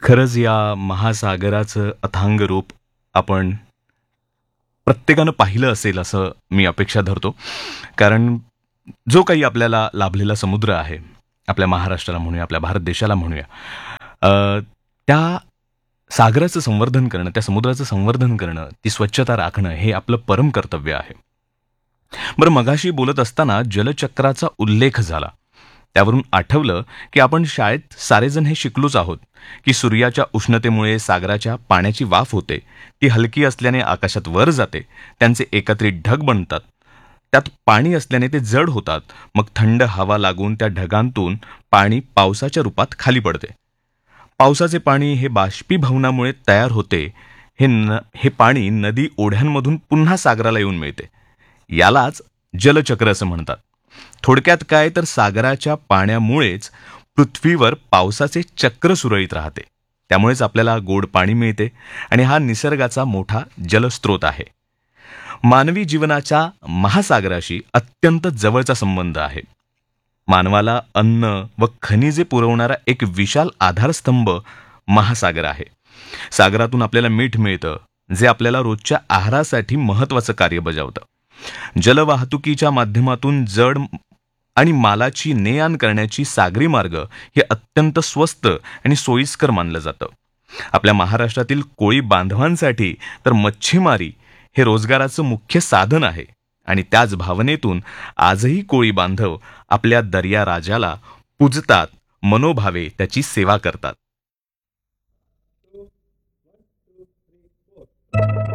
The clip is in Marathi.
खरंच या महासागराचं अथांग रूप आपण प्रत्येकानं पाहिलं असेल असं मी अपेक्षा धरतो. कारण जो काही आपल्याला लाभलेला समुद्र आहे, आपल्या महाराष्ट्राला म्हणूया, आपल्या भारत देशाला म्हणूया, त्या सागराचं संवर्धन करणं, त्या समुद्राचं संवर्धन करणं, ती स्वच्छता राखणं हे आपलं परम कर्तव्य आहे. बरं मगाशी बोलत असताना जलचक्राचा उल्लेख झाला. त्यावरून आठवलं की आपण शाळेत सारेजण हे शिकलोच आहोत की सूर्याच्या उष्णतेमुळे सागराच्या पाण्याची वाफ होते, ती हलकी असल्याने आकाशात वर जाते, त्यांचे एकत्रित ढग बनतात, त्यात पाणी असल्याने ते जड होतात, मग थंड हवा लागून त्या ढगांतून पाणी पावसाच्या रूपात खाली पडते. पावसाचे पाणी हे बाष्पीभवनामुळे तयार होते. हे पाणी नदी ओढ्यांमधून पुन्हा सागराला येऊन मिळते. यालाच जलचक्र असं म्हणतात. थोडक्यात काय तर सागराच्या पाण्यामुळेच पृथ्वीवर पावसाचे चक्र सुरळीत राहते. त्यामुळेच आपल्याला गोड पाणी मिळते आणि हा निसर्गाचा मोठा जलस्रोत आहे. मानवी जीवनाच्या महासागराशी अत्यंत जवळचा संबंध आहे. मानवाला अन्न व खनिजे पुरवणारा एक विशाल आधारस्तंभ महासागर आहे. सागरातून आपल्याला मीठ मिळतं, जे आपल्याला रोजच्या आहारासाठी महत्त्वाचं कार्य बजावतं. जलवाहतुकीच्या माध्यमातून जड आणि मालाची ने-आण करण्याची सागरी मार्ग हे अत्यंत स्वस्त आणि सोयीस्कर मानलं जातं. आपल्या महाराष्ट्रातील कोळी बांधवांसाठी तर मच्छीमारी हे रोजगाराचं मुख्य साधन आहे आणि त्याच भावनेतून आजही कोळी बांधव आपल्या दर्या राजाला पूजतात, मनोभावे त्याची सेवा करतात.